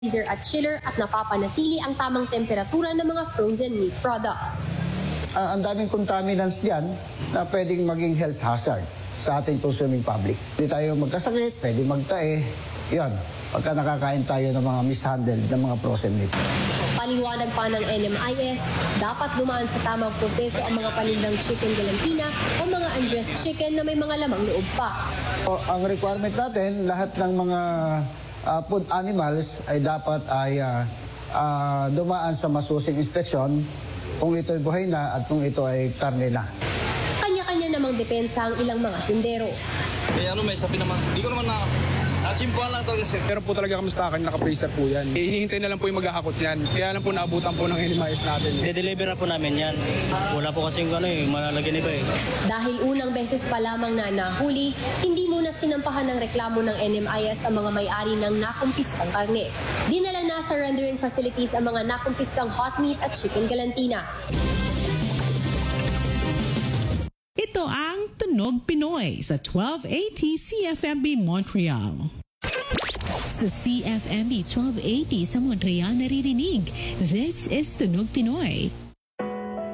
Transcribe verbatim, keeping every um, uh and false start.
freezer at chiller at napapanatili ang tamang temperatura ng mga frozen meat products. Uh, ang daming contaminants dyan na pwedeng maging health hazard sa ating consuming public. Hindi tayo magkasakit, pwede magtae. Yan, pagka nakakain tayo ng mga mishandled ng mga frozen meat. Paliwanag pa ng N M I S, dapat dumaan sa tamang proseso ang mga panindang chicken galantina o mga undressed chicken na may mga lamang loob pa. O, ang requirement natin, lahat ng mga uh, food animals ay dapat ay uh, uh, dumaan sa masusing inspeksyon kung ito'y buhay na at kung ito ay karne na. Kanya-kanya namang depensa ang ilang mga tindero. Eh ano may sabi naman, hindi ko naman na nachimpuan lang to kasi. Pero po talaga kami stakan, naka-freezer po yan. Eh, hinihintay na lang po yung maghahakot yan. Kaya lang po naabutan po ng N M I S natin. De-deliver na po namin yan. Wala po kasing ano eh, malalagyan iba eh. Dahil unang beses pa lamang na nahuli, hindi muna sinampahan ng reklamo ng N M I S ang mga may-ari ng nakumpiskang karne. Dinala na sa rendering facilities ang mga nakumpiskang hot meat at chicken galantina. Ito ang Tunog Pinoy sa twelve eighty C F M B Montreal. Sa C F M B twelve eighty sa Montreal naririnig, this is Tunog Pinoy.